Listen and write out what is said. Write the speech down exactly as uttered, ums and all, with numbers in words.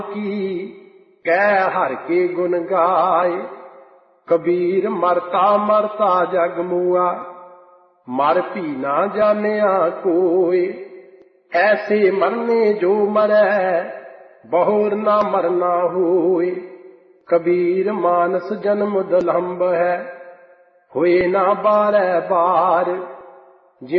की कह हर के गुण गाए। कबीर मरता मरता जग मुआ, मर भी ना जानिया कोई। ऐसे मरने जो मरै बहुर ना मरना होए। कबीर मानस जन्म दुलंभ है, होए ना बारह बार।